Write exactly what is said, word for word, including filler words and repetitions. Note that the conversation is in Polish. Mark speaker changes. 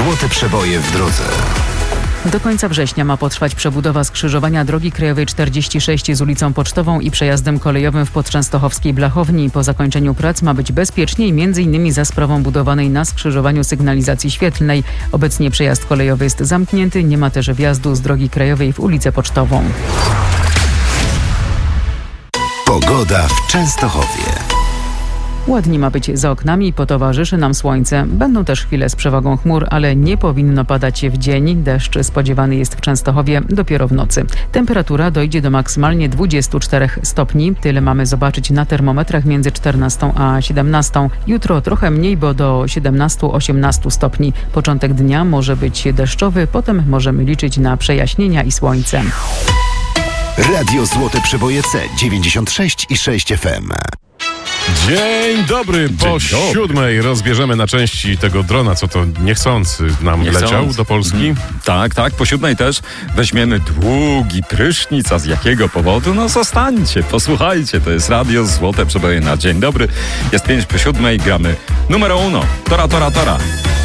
Speaker 1: Złote przeboje w drodze.
Speaker 2: Do końca września ma potrwać przebudowa skrzyżowania drogi krajowej czterdzieści sześć z ulicą Pocztową i przejazdem kolejowym w podczęstochowskiej Blachowni. Po zakończeniu prac ma być bezpieczniej, między innymi za sprawą budowanej na skrzyżowaniu sygnalizacji świetlnej. Obecnie przejazd kolejowy jest zamknięty, nie ma też wjazdu z drogi krajowej w ulicę Pocztową.
Speaker 1: Pogoda w Częstochowie.
Speaker 2: Ładnie ma być za oknami, potowarzyszy nam słońce. Będą też chwile z przewagą chmur, ale nie powinno padać w dzień. Deszcz spodziewany jest w Częstochowie dopiero w nocy. Temperatura dojdzie do maksymalnie dwudziestu czterech stopni. Tyle mamy zobaczyć na termometrach między czternastą a siedemnastą. Jutro trochę mniej, bo do siedemnastu osiemnastu stopni. Początek dnia może być deszczowy, potem możemy liczyć na przejaśnienia i słońce.
Speaker 1: Radio Złote Przeboje C dziewięćdziesiąt sześć i sześć F M.
Speaker 3: Dzień dobry, po
Speaker 4: Dzień dobry.
Speaker 3: siódmej rozbierzemy na części tego drona, co to niechcący nam
Speaker 4: Niechcący.
Speaker 3: leciał do Polski.
Speaker 4: Mhm. Tak, tak, po siódmej też weźmiemy długi prysznic, a z jakiego powodu? No zostańcie, posłuchajcie, to jest Radio Złote Przeboje na dzień dobry. Jest pięć po siódmej, gramy numero uno, tora, tora, tora.